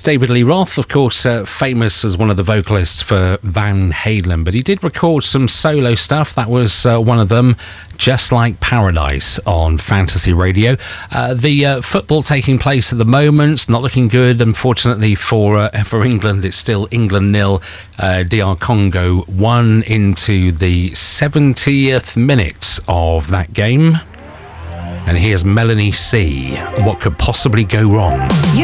David Lee Roth, of course, famous as one of the vocalists for Van Halen, but he did record some solo stuff. That was one of them, Just Like Paradise on Fantasy Radio. The football taking place at the moment, not looking good, unfortunately, for England. It's still England 0, DR Congo 1 into the 70th minute of that game. And here's Melanie C. What could possibly go wrong?